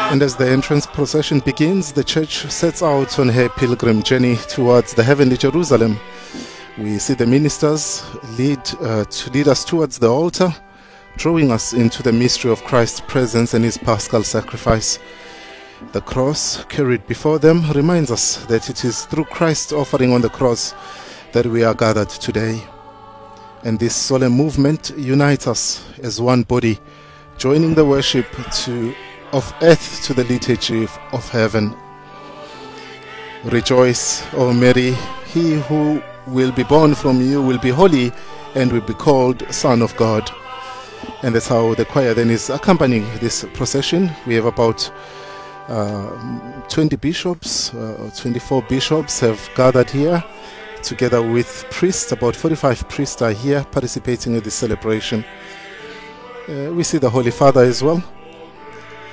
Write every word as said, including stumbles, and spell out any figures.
And as the entrance procession begins, the church sets out on her pilgrim journey towards the heavenly Jerusalem. We see the ministers lead uh, to lead us towards the altar, drawing us into the mystery of Christ's presence and his paschal sacrifice. The cross carried before them reminds us that it is through Christ's offering on the cross that we are gathered today. And this solemn movement unites us as one body, joining the worship to, of earth to the liturgy of heaven. Rejoice, O Mary, he who will be born from you will be holy and will be called Son of God. And that's how the choir then is accompanying this procession. We have about uh, twenty bishops, uh, twenty-four bishops have gathered here together with priests. About forty-five priests are here participating in this celebration. Uh, we see the Holy Father as well.